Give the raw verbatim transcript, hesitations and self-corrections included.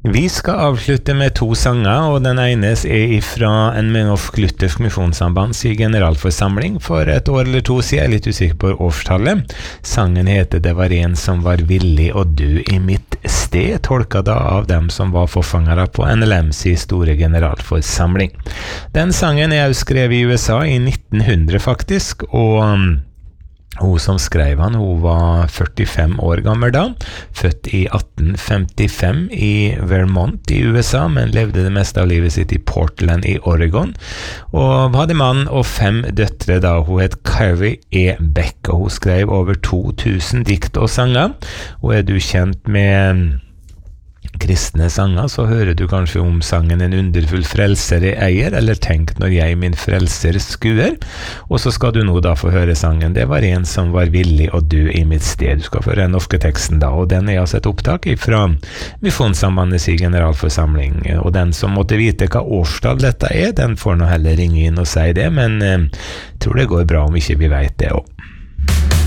Vi skal avslutte med to sanger, og den ene er fra en norsk-luthersk misjonssambands i generalforsamling for et år eller to siden, jeg er litt usikker på årstallet. Sangen heter «Det var en som var villig å dø i mitt sted», tolket da av dem som var forfangere på N L M's store generalforsamling. Den sangen er jo skrevet i U S A i nitten hundre faktisk, og hun som skrev han, hun var førtifem år gammel da, født i atten femtifem i Vermont i U S A, men levde det meste av livet sitt i Portland i Oregon, og hadde mann og fem døtre da. Hun het Carrie E. Beck, og hun skrev over to tusen dikt og sanger, og er du kjent med kristne sanger, så hører du kanskje om sangen «En underfull frelser jeg eier», eller «Tenk når jeg min frelser skuer», og så skal du nå da få høre sangen «Det var en som var villig å dø i mitt sted». Du skal få høre den norske teksten da, og den er altså et opptak fra Misjonssambandets generalforsamling, og den som måtte vite hva årstall dette er, den får nå heller ringe inn og si det, men jeg tror det går bra om ikke vi vet det også.